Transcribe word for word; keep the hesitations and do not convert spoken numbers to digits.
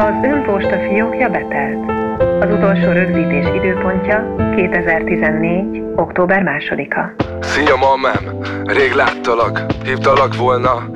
Az önposta fiókja betelt. Az utolsó rögzítés időpontja kétezer-tizennégy. október másodika. Szia, mamám! Rég láttalak, hívtalak volna.